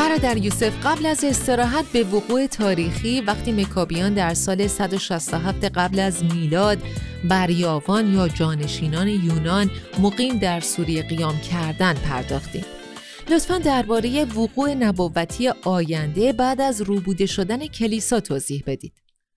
برادر یوسف، قبل از استراحت به وقوع تاریخی وقتی مکابیان در سال 167 قبل از میلاد بر یاوان یا جانشینان یونان مقیم در سوریه قیام کردن پرداختیم. لطفاً درباره وقوع نبوتی آینده بعد از روبوده شدن کلیسا توضیح بدید.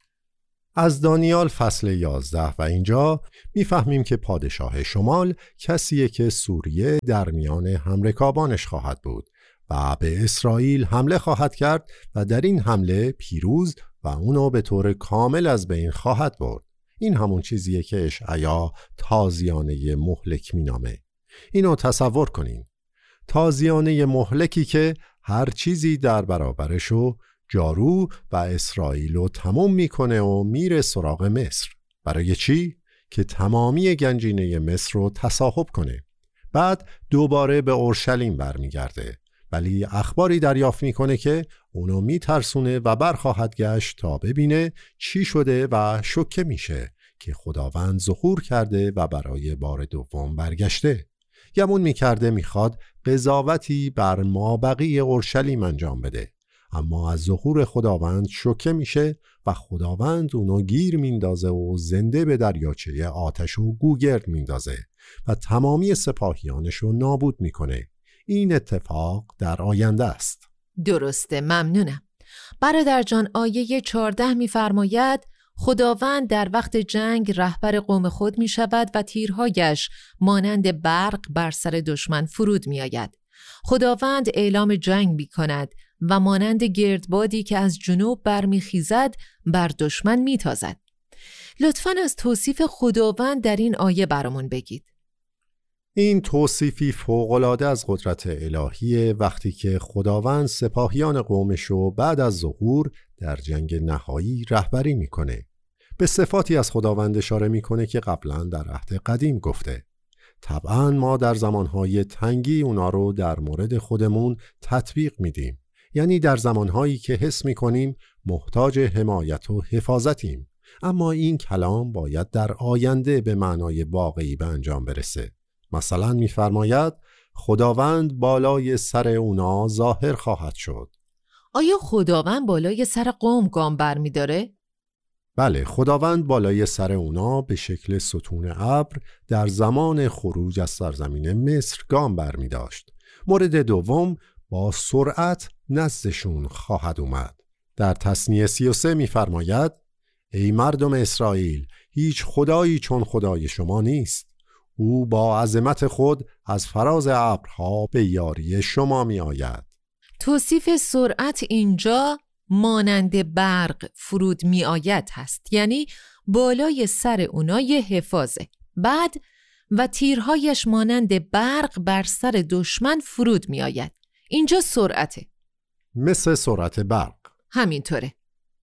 از دانیال فصل 11 و اینجا میفهمیم که پادشاه شمال کسیه که سوریه در میان همرکابانش خواهد بود و به اسرائیل حمله خواهد کرد و در این حمله پیروز و اونو به طور کامل از بین خواهد برد. این همون چیزیه که اشعیا تازیانه مهلک مینامه. اینو تصور کنین، تازیانه مهلکی که هر چیزی در برابرشو جارو و اسرائیلو تمام میکنه و میره سراغ مصر. برای چی؟ که تمامی گنجینه مصر رو تصاحب کنه. بعد دوباره به اورشلیم برمیگرده، ولی اخباری دریافت میکنه که اونو میترسونه و برخواهد گشت تا ببینه چی شده و شوکه میشه که خداوند ظهور کرده و برای بار دوم برگشته. گمون میکرده میخواد قضاوتی بر مابقی اورشلیم انجام بده، اما از ظهور خداوند شوکه میشه و خداوند اونو گیر میندازه و زنده به دریاچه آتش و گوگرد میندازه و تمامی سپاهیانشو نابود میکنه. این اتفاق در آینده است. درسته، ممنونم. برادر جان، آیه 14 میفرماید خداوند در وقت جنگ رهبر قوم خود می شود و تیرهایش مانند برق بر سر دشمن فرود می آید. خداوند اعلام جنگ می کند و مانند گردبادی که از جنوب برمی خیزد بر دشمن می تازد. لطفاً از توصیف خداوند در این آیه برامون بگید. این توصیفی فوق‌العاده از قدرت الهیه وقتی که خداوند سپاهیان قومشو بعد از ظهور در جنگ نهایی رهبری میکنه. به صفاتی از خداوند اشاره میکنه که قبلا در عهد قدیم گفته. طبعا ما در زمانهای تنگی اونا رو در مورد خودمون تطبیق میدیم، یعنی در زمانهایی که حس میکنیم محتاج حمایت و حفاظتیم، اما این کلام باید در آینده به معنای واقعی به انجام برسه. مثلا میفرماید خداوند بالای سر اونا ظاهر خواهد شد. آیا خداوند بالای سر قوم گام بر می داره؟ بله، خداوند بالای سر اونا به شکل ستون ابر در زمان خروج از سرزمین مصر گام بر می داشت. مورد دوم، با سرعت نزدشون خواهد اومد. در تثنیه 33 میفرماید ای مردم اسرائیل، هیچ خدایی چون خدای شما نیست. او با عظمت خود از فراز ابرها به یاری شما می آید. توصیف سرعت اینجا مانند برق فرود می آید هست، یعنی بالای سر اونا یه حفاظه. بعد و تیرهایش مانند برق بر سر دشمن فرود می آید. اینجا سرعته، مثل سرعت برق. همینطوره.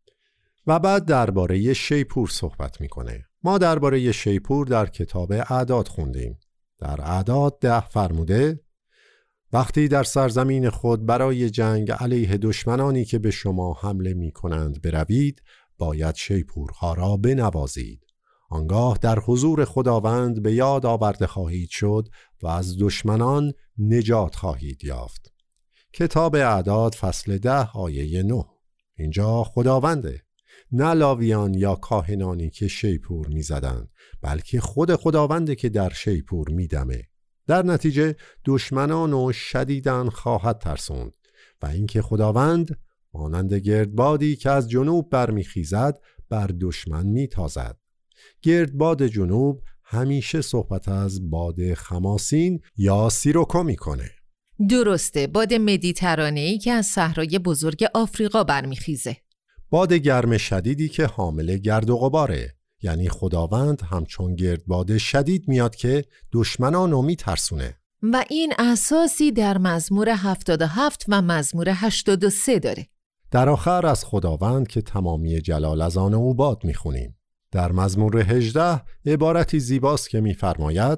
و بعد درباره شیپور صحبت میکنه. ما درباره شیپور در کتاب اعداد خوندیم. در اعداد 10 فرموده وقتی در سرزمین خود برای جنگ علیه دشمنانی که به شما حمله میکنند بروید، باید شیپورها را بنوازید. آنگاه در حضور خداوند به یاد آورده خواهید شد و از دشمنان نجات خواهید یافت. کتاب اعداد فصل 10 آیه 9. اینجا خداونده، نه لاویان یا کاهنانی که شیپور می زدن، بلکه خود خداونده که در شیپور می دمه. در نتیجه دشمنانو شدیداً خواهد ترسوند و اینکه خداوند مانند گردبادی که از جنوب برمی خیزد بر دشمن می تازد. گردباد جنوب همیشه صحبت از باد خماسین یا سیروکو می کنه. درسته، باد مدیترانه‌ای که از صحرای بزرگ آفریقا برمیخیزه. باد گرم شدیدی که حامل گرد و غباره، یعنی خداوند همچون گردباد شدید میاد که دشمنانو میترسونه. و این اساسی در مزمور 77 و مزمور 83 داره. در آخر از خداوند که تمامی جلال از آن او باد میخونیم. در مزمور 18 عبارتی زیباست که میفرماید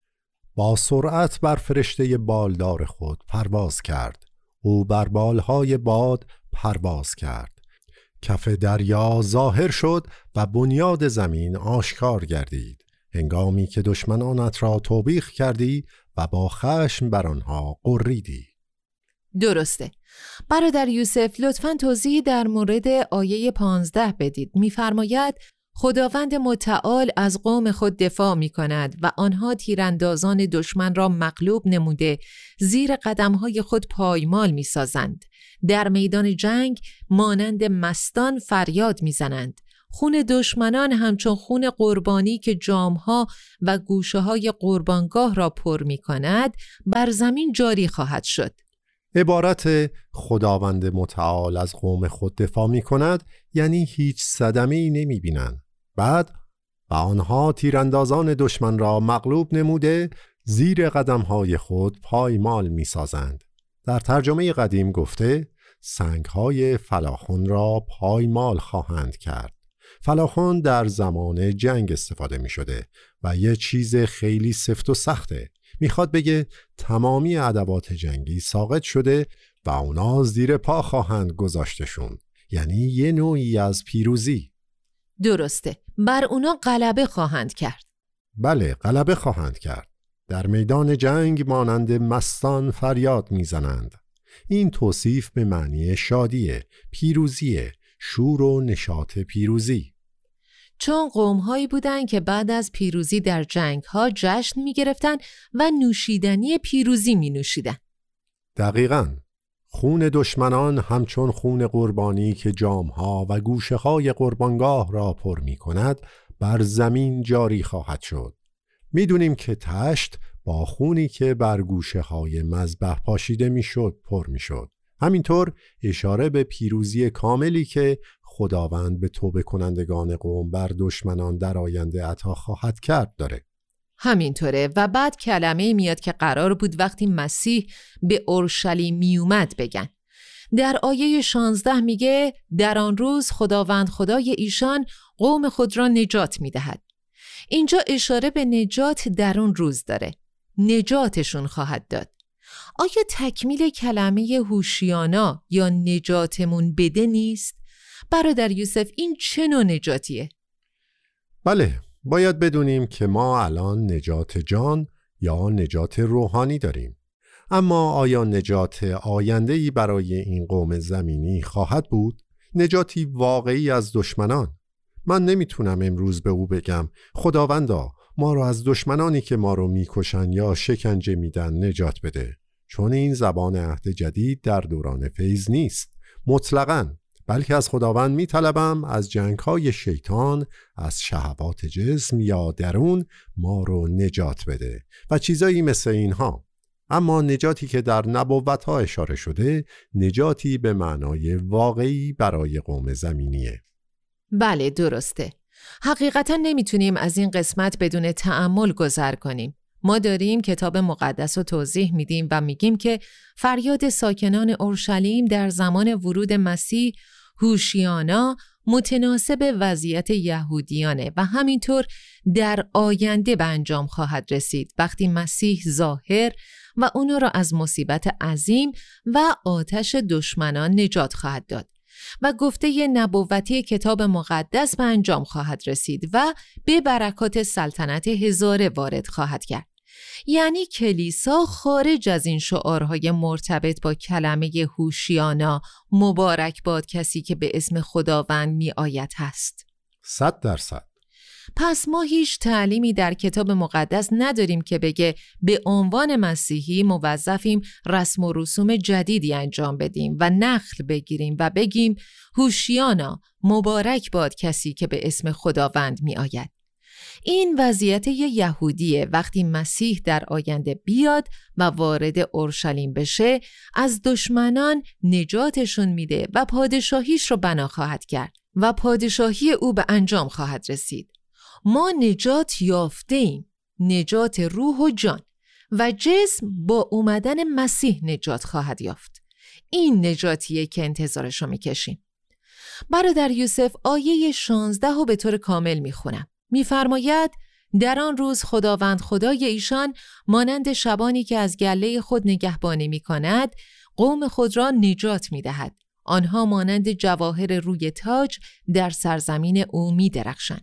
با سرعت بر فرشته بالدار خود پرواز کرد، او بر بالهای باد پرواز کرد. کف دریا ظاهر شد و بنیاد زمین آشکار گردید، هنگامی که دشمنانت را توبیخ کردی و با خشم بر آنها غریدی. درسته. برادر یوسف لطفاً توضیحی در مورد آیه 15 بدید. می‌فرماید خداوند متعال از قوم خود دفاع می‌کند و آنها تیراندازان دشمن را مغلوب نموده زیر قدم‌های خود پایمال می‌سازند. در میدان جنگ مانند مستان فریاد می‌زنند. خون دشمنان همچون خون قربانی که جامها و گوشه‌های قربانگاه را پر می‌کند بر زمین جاری خواهد شد. عبارت خداوند متعال از قوم خود دفاع می‌کند یعنی هیچ صدمه‌ای نمی‌بینند. بعد و آنها تیراندازان دشمن را مغلوب نموده زیر قدم‌های خود پایمال می‌سازند. در ترجمه قدیم گفته سنگ‌های فلاخن را پایمال خواهند کرد. فلاخن در زمان جنگ استفاده می شده و یه چیز خیلی سفت و سخته. میخواد بگه تمامی ادوات جنگی ساقط شده و اونا زیر پا خواهند گذاشتشون، یعنی یه نوعی از پیروزی. درسته، بر اونا غلبه خواهند کرد. بله، غلبه خواهند کرد. در میدان جنگ مانند مستان فریاد میزنند. این توصیف به معنی شادیه، پیروزیه، شور و نشاط پیروزی. چون قوم‌هایی بودند که بعد از پیروزی در جنگ‌ها جشن می‌گرفتند و نوشیدنی پیروزی می‌نوشیدند. دقیقاً. خون دشمنان همچون خون قربانی که جام‌ها و گوشه‌های قربانگاه را پر می‌کند بر زمین جاری خواهد شد. می‌دونیم که تشت با خونی که بر گوشه‌های مذبح پاشیده می‌شد پر می‌شد. همینطور اشاره به پیروزی کاملی که خداوند به توبه کنندگان قوم بر دشمنان در آینده عطا خواهد کرد داره. همینطوره. و بعد کلمه میاد که قرار بود وقتی مسیح به اورشلیم میومد بگن. در آیه 16 میگه در آن روز خداوند خدای ایشان قوم خود را نجات میدهد. اینجا اشاره به نجات در اون روز داره. نجاتشون خواهد داد. آیا تکمیل کلمه هوشیانا یا نجاتمون بده نیست؟ برادر یوسف این چه نوع نجاتیه؟ بله، باید بدونیم که ما الان نجات جان یا نجات روحانی داریم. اما آیا نجات آینده‌ای برای این قوم زمینی خواهد بود؟ نجاتی واقعی از دشمنان؟ من نمیتونم امروز به او بگم خداوندا ما رو از دشمنانی که ما رو میکشن یا شکنجه میدن نجات بده، چون این زبان عهد جدید در دوران فیض نیست مطلقاً، بلکه از خداوند میطلبم از جنگ‌های شیطان، از شهوات جسم یا درون ما رو نجات بده و چیزایی مثل اینها. اما نجاتی که در نبوت‌ها اشاره شده نجاتی به معنای واقعی برای قوم زمینیه. بله درسته. حقیقتا نمیتونیم از این قسمت بدون تأمل گذر کنیم. ما داریم کتاب مقدس رو توضیح میدیم و میگیم که فریاد ساکنان اورشلیم در زمان ورود مسیح هوشیانا متناسب وضعیت یهودیانه و همینطور در آینده به انجام خواهد رسید وقتی مسیح ظاهر و اونو را از مصیبت عظیم و آتش دشمنان نجات خواهد داد و گفته نبوتی کتاب مقدس به انجام خواهد رسید و به برکات سلطنت هزاره وارد خواهد کرد. یعنی کلیسا خارج از این شعارهای مرتبط با کلمه هوشیانا مبارک باد کسی که به اسم خداوند می آید هست. 100%. پس ما هیچ تعلیمی در کتاب مقدس نداریم که بگه به عنوان مسیحی موظفیم رسم و رسوم جدیدی انجام بدیم و نخل بگیریم و بگیم هوشیانا مبارک باد کسی که به اسم خداوند می آید. این وضعیت یهودیه. وقتی مسیح در آینده بیاد و وارد اورشلیم بشه از دشمنان نجاتشون میده و پادشاهیش رو بنا خواهد کرد و پادشاهی او به انجام خواهد رسید. ما نجات یافته ایم، نجات روح و جان و جسم با اومدن مسیح نجات خواهد یافت. این نجاتیه که انتظارشو میکشیم. برادر یوسف آیه 16 رو به طور کامل میخونم. میفرماید در آن روز خداوند خدای ایشان مانند شبانی که از گله خود نگهبانی میکند قوم خود را نجات میدهد. آنها مانند جواهر روی تاج در سرزمین او میدرخشند.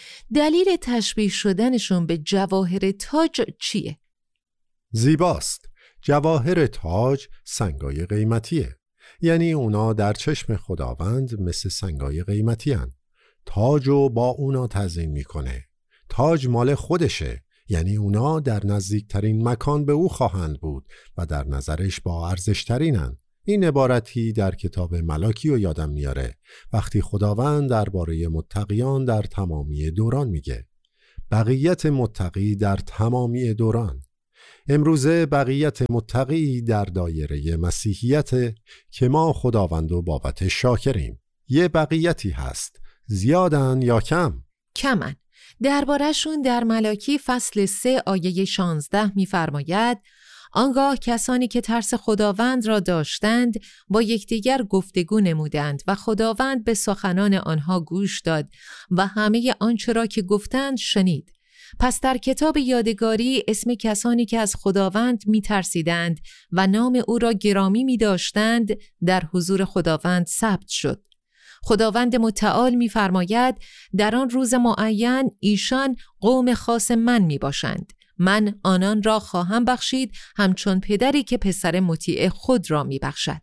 دلیل تشبیه شدنشون به جواهر تاج چیه؟ زیباست. جواهر تاج سنگای قیمتیه، یعنی اونا در چشم خداوند مثل سنگای قیمتی هن. تاجو با اونا تزیین میکنه. تاج مال خودشه، یعنی اونا در نزدیکترین مکان به او خواهند بود و در نظرش با ارزشترینن. این عبارتی در کتاب ملاکی رو یادم میاره وقتی خداوند درباره متقیان در تمامی دوران میگه. بقیت متقی در تمامی دوران. امروزه بقیت متقی در دایره مسیحیت که ما خداوند و بابت شاکریم. یه بقیتی هست، زیادن یا کم؟ کمن. درباره‌شون در ملاکی فصل 3 آیه 16 می‌فرماید: آنگاه کسانی که ترس خداوند را داشتند با یکدیگر گفتگو نمودند و خداوند به سخنان آنها گوش داد و همه آنچه را که گفتند شنید. پس در کتاب یادگاری اسم کسانی که از خداوند می‌ترسیدند و نام او را گرامی می‌داشتند در حضور خداوند ثبت شد. خداوند متعال می‌فرماید در آن روز معین ایشان قوم خاص من میباشند. من آنان را خواهم بخشید همچون پدری که پسر مطیع خود را میبخشد.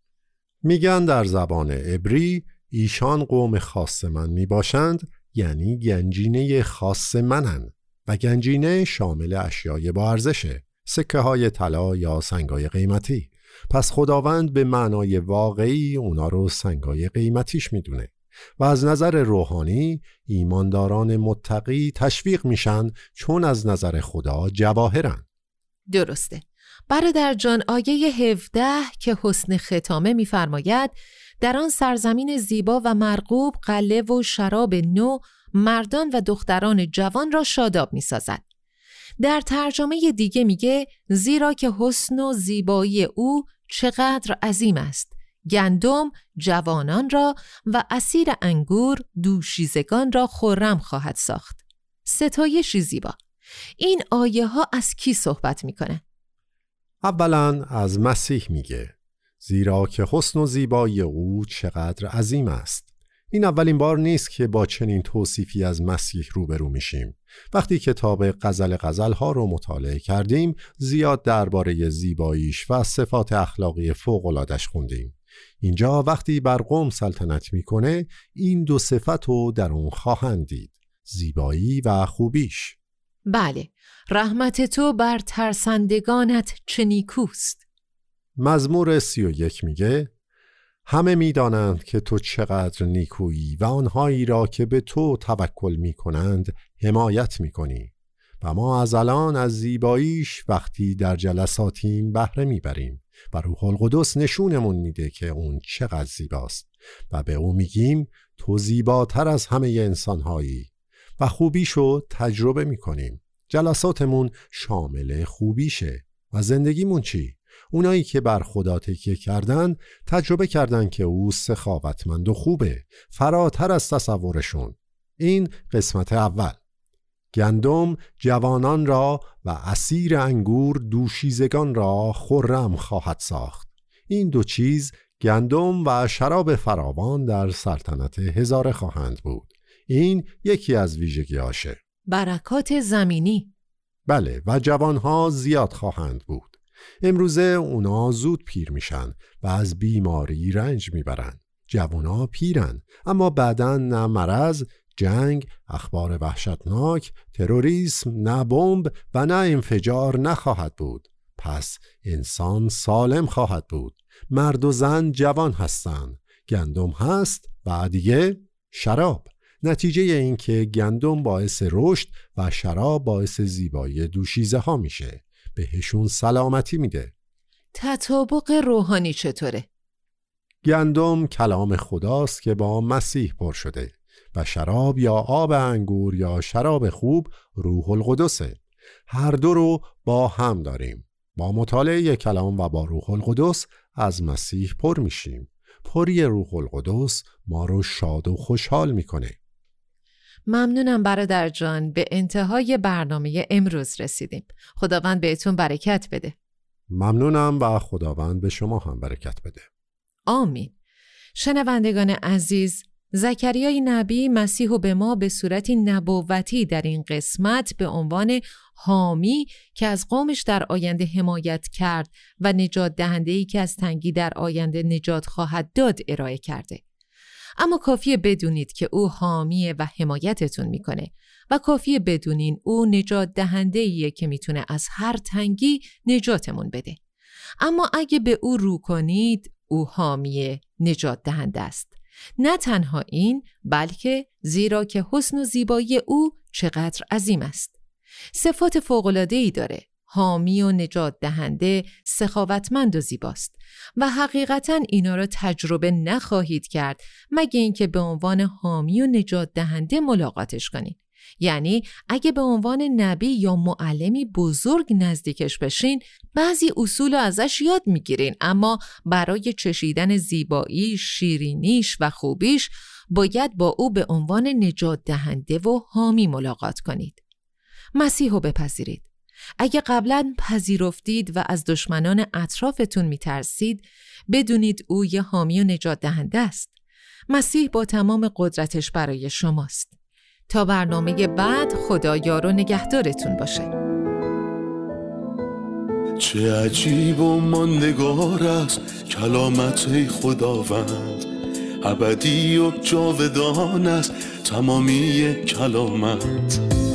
میگن در زبان عبری ایشان قوم خاص من میباشند، یعنی گنجینه خاص منن و گنجینه شامل اشیای با ارزشه، سکه های طلا یا سنگای قیمتی. پس خداوند به معنای واقعی اونا رو سنگای قیمتیش میدونه و از نظر روحانی ایمانداران متقی تشویق میشن چون از نظر خدا جواهرن. درسته. برادر جان آیه 17 که حسن ختامه میفرماید در آن سرزمین زیبا و مرغوب قله و شراب نو مردان و دختران جوان را شاداب میسازد. در ترجمه دیگه میگه زیرا که حسن و زیبایی او چقدر عظیم است، گندم جوانان را و عصیر انگور دوشیزگان را خرم خواهد ساخت. ستایشی زیبا. این آیه ها از کی صحبت میکنه؟ اولا از مسیح میگه زیرا که حسن و زیبایی او چقدر عظیم است. این اولین بار نیست که با چنین توصیفی از مسیح روبرو میشیم. وقتی کتاب غزل ها رو مطالعه کردیم زیاد درباره زیباییش و صفات اخلاقی فوق‌العاده‌اش خوندیم. اینجا وقتی بر قوم سلطنت میکنه این دو صفت رو در اون خواهند دید، زیبایی و خوبیش. بله، رحمت تو بر ترسندگانت چه نیکوست. مزمور 31 میگه همه میدانند که تو چقدر نیکویی و آنهایی را که به تو توکل میکنند حمایت میکنی و ما از الان از زیباییش وقتی در جلساتیم بهره میبریم و روح القدس نشونمون میده که اون چقدر زیباست و به او میگیم تو زیباتر از همه انسانهایی و خوبیشو تجربه میکنیم. جلساتمون شامل خوبیشه و زندگیمون چی؟ اونایی که بر خدا تکیه کردن تجربه کردن که او سخاوتمند و خوبه، فراتر از تصورشون. این قسمت اول. گندم جوانان را و عصیر انگور دوشیزگان را خرم خواهد ساخت. این دو چیز گندم و شراب فراوان در سلطنت هزاره خواهند بود. این یکی از ویژگی‌هاشه. برکات زمینی. بله، و جوانها زیاد خواهند بود. امروزه اونا زود پیر میشن و از بیماری رنج میبرن. جوانا پیرن اما بعداً نه مرض، جنگ، اخبار وحشتناک، تروریسم، نه بمب و نه انفجار نخواهد بود. پس انسان سالم خواهد بود. مرد و زن جوان هستن. گندم هست و دیگه شراب. نتیجه این که گندم باعث رشد و شراب باعث زیبایی دوشیزه ها میشه. بهشون سلامتی میده. تطابق روحانی چطوره؟ گندم کلام خداست که با مسیح پر شده و شراب یا آب انگور یا شراب خوب روح القدسه. هر دو رو با هم داریم. با مطالعه کلام و با روح القدس از مسیح پر میشیم. پری روح القدس ما رو شاد و خوشحال میکنه. ممنونم برادر جان، به انتهای برنامه امروز رسیدیم. خداوند بهتون برکت بده. ممنونم و خداوند به شما هم برکت بده. آمین. شنوندگان عزیز، زکریای نبی مسیح رو به ما به صورتی نبوتی در این قسمت به عنوان حامی که از قومش در آینده حمایت کرد و نجات دهنده‌ای که از تنگی در آینده نجات خواهد داد ارائه کرده. اما کافیه بدونید که او حامیه و حمایتتون میکنه و کافیه بدونین او نجات دهنده‌ایه که میتونه از هر تنگی نجاتمون بده. اما اگه به او رو کنید، او حامی نجات دهنده است. نه تنها این، بلکه زیرا که حسن و زیبایی او چقدر عظیم است. صفات فوق‌العاده‌ای داره. حامی و نجات دهنده، سخاوتمند و زیباست و حقیقتاً اینا رو تجربه نخواهید کرد مگه اینکه به عنوان حامی و نجات دهنده ملاقاتش کنید. یعنی اگه به عنوان نبی یا معلمی بزرگ نزدیکش بشین، بعضی اصول ازش یاد میگیرین، اما برای چشیدن زیبایی، شیرینیش و خوبیش باید با او به عنوان نجات دهنده و حامی ملاقات کنید. مسیح رو بپذیرید. اگه قبلا پذیرفتید و از دشمنان اطرافتون میترسید، بدونید او یه حامی و نجات دهنده است. مسیح با تمام قدرتش برای شماست. تا برنامه بعد، خدا یار و نگهدارتون باشه. چه عجیب و ماندگار است کلامت خداوند، ابدی و جاودان است تمامی کلامت.